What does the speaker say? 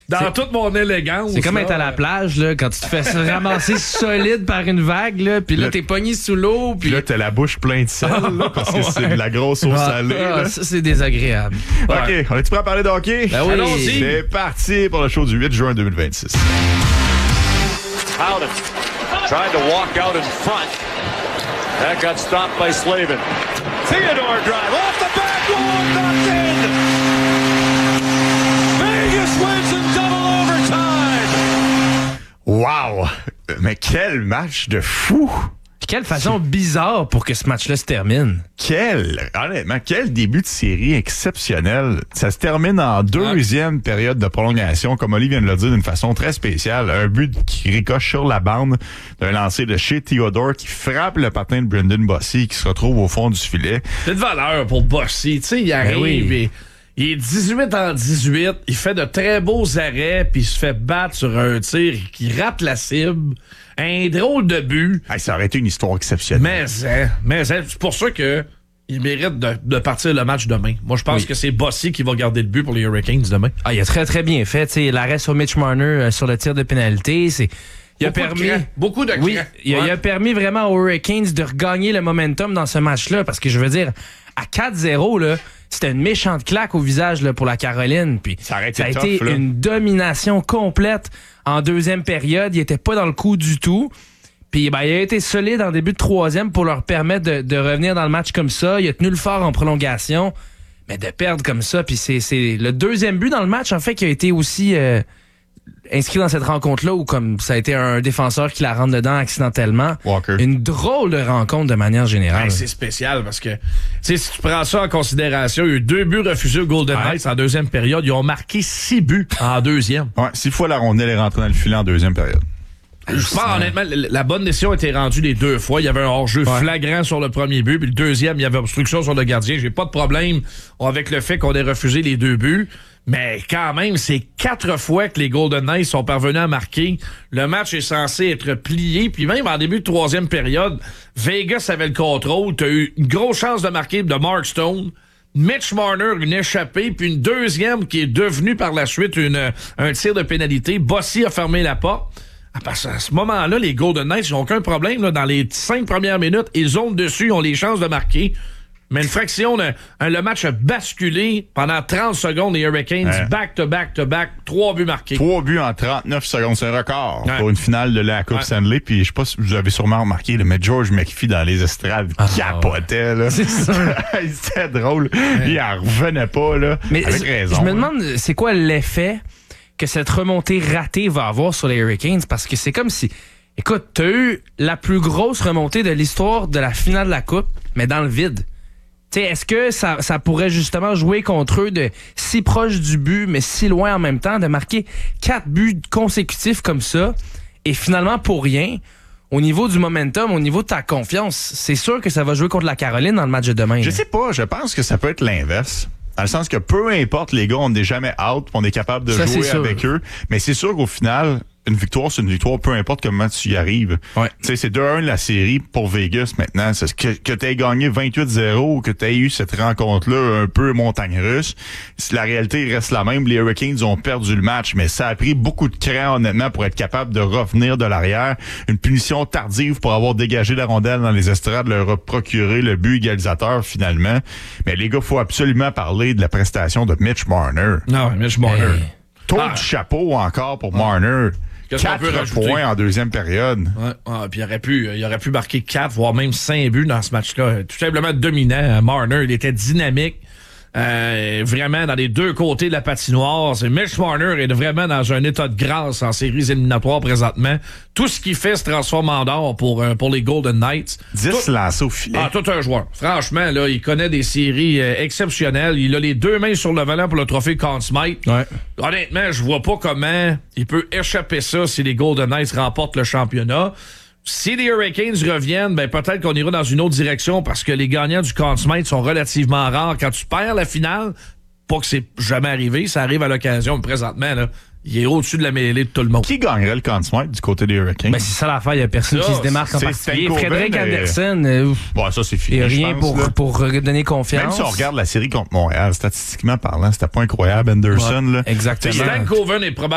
Dans toute mon élégance. C'est comme être à la plage, là, quand tu te fais ramasser solide par une vague, là, puis là, t'es pogné sous l'eau. Puis là, t'as la bouche pleine de sel, là, parce que c'est de la grosse eau salée. Ça, c'est désagréable. OK, on est-tu prêt à parler de hockey? Ben oui. Allons-y. C'est parti pour le show du 8 juin 2026. Howden trying to walk out in front. That got stopped by Slavin. Theodore drive off the back wall, knocked in. Vegas wins in double overtime. Wow! Mais quel match de fou! Quelle façon bizarre pour que ce match-là se termine. Honnêtement, quel début de série exceptionnel. Ça se termine en deuxième période de prolongation, comme Oli vient de le dire, d'une façon très spéciale. Un but qui ricoche sur la bande d'un lancer de chez Theodore qui frappe le patin de Brendan Bossy qui se retrouve au fond du filet. C'est de valeur pour Bossy. Tu sais, il arrive et il est 18 en 18. Il fait de très beaux arrêts puis il se fait battre sur un tir qui rate la cible. Un drôle de but. Hey, ça aurait été une histoire exceptionnelle. Mais c'est pour ça que il mérite de partir le match demain. Moi, je pense que c'est Bossy qui va garder le but pour les Hurricanes demain. Ah, il a très, très bien fait. T'sais, l'arrêt sur Mitch Marner sur le tir de pénalité, beaucoup de cran. Oui, il a permis vraiment aux Hurricanes de regagner le momentum dans ce match-là, parce que je veux dire, à 4-0, là, c'était une méchante claque au visage là, pour la Caroline. Puis ça a été une domination complète en deuxième période. Il était pas dans le coup du tout. Puis il a été solide en début de troisième pour leur permettre de revenir dans le match comme ça. Il a tenu le fort en prolongation. Mais de perdre comme ça, puis c'est le deuxième but dans le match, en fait, qui a été aussi inscrit dans cette rencontre-là, où comme ça a été un défenseur qui la rentre dedans accidentellement. Walker. Une drôle de rencontre de manière générale. Hey, c'est spécial parce que si tu prends ça en considération, il y a eu 2 buts refusés aux Golden Knights en deuxième période. Ils ont marqué 6 buts en deuxième. Ouais, 6 fois la rondelle est rentrée dans le filet en deuxième période. Je pense honnêtement, la bonne décision a été rendue les 2 fois. Il y avait un hors-jeu flagrant sur le premier but, puis le deuxième, il y avait obstruction sur le gardien. J'ai pas de problème avec le fait qu'on ait refusé les 2 buts. Mais quand même, c'est 4 fois que les Golden Knights sont parvenus à marquer. Le match est censé être plié. Puis même en début de troisième période, Vegas avait le contrôle. T'as eu une grosse chance de marquer de Mark Stone. Mitch Marner, une échappée, puis une deuxième qui est devenue par la suite un tir de pénalité. Bossy a fermé la porte. Parce qu'à ce moment-là, les Golden Knights n'ont aucun problème. Là, dans les 5 premières minutes, ils zonent dessus, ils ont les chances de marquer. Mais une fraction, le match a basculé pendant 30 secondes. Les Hurricanes, back-to-back-to-back, 3 buts marqués. 3 buts en 39 secondes, c'est un record pour une finale de la Coupe Stanley. Puis je sais pas si vous avez sûrement remarqué, mais George McPhee dans les estrades capotait. Là. C'est ça. C'était drôle. Il en revenait pas, là. Mais avec raison. Je me demande, c'est quoi l'effet que cette remontée ratée va avoir sur les Hurricanes? Parce que c'est comme si... Écoute, t'as eu la plus grosse remontée de l'histoire de la finale de la Coupe, mais dans le vide. T'sais, est-ce que ça pourrait justement jouer contre eux de si proche du but, mais si loin en même temps, de marquer 4 buts consécutifs comme ça, et finalement pour rien, au niveau du momentum, au niveau de ta confiance, c'est sûr que ça va jouer contre la Caroline dans le match de demain. Je sais pas, je pense que ça peut être l'inverse. Dans le sens que peu importe, les gars, on n'est jamais out, on est capable de jouer avec eux. Mais c'est sûr qu'au final, une victoire, c'est une victoire, peu importe comment tu y arrives. Ouais. Tu sais, c'est 2-1 la série pour Vegas maintenant. C'est que tu aies gagné 28-0 ou que tu aies eu cette rencontre-là un peu montagne russe. La réalité reste la même. Les Hurricanes ont perdu le match, mais ça a pris beaucoup de cran, honnêtement, pour être capable de revenir de l'arrière. Une punition tardive pour avoir dégagé la rondelle dans les estrades, leur a procuré le but égalisateur finalement. Mais les gars, faut absolument parler de la prestation de Mitch Marner. Non, Mitch Marner. Hey. Tour du chapeau encore pour Marner. Qu'est-ce qu'on peut 4 rajouter? points en deuxième période. Puis il aurait pu marquer 4, voire même 5 buts dans ce match-là. Tout simplement dominant. Marner, il était dynamique. Vraiment dans les deux côtés de la patinoire. Mitch Marner est vraiment dans un état de grâce en séries éliminatoires présentement. Tout ce qu'il fait se transforme en or pour les Golden Knights. 10 lancés au filet. Tout un joueur. Franchement, là, il connaît des séries exceptionnelles. Il a les 2 mains sur le volant pour le trophée Conn Smythe. Ouais. Honnêtement, je vois pas comment il peut échapper ça si les Golden Knights remportent le championnat. Si les Hurricanes reviennent, ben peut-être qu'on ira dans une autre direction parce que les gagnants du Conn Smythe sont relativement rares. Quand tu perds la finale, pas que c'est jamais arrivé, ça arrive à l'occasion, mais présentement, là, il est au-dessus de la mêlée de tout le monde. Qui gagnerait le Conn Smythe du côté des Hurricanes? Ben, c'est ça l'affaire, il n'y a personne qui se démarque en particulier. Frédéric Andersen, bon, ça c'est fini. il n'y a rien pour redonner confiance. Même si on regarde la série contre Montréal, statistiquement parlant, c'était pas incroyable, Anderson. Là. Exactement. Stan Coven est probablement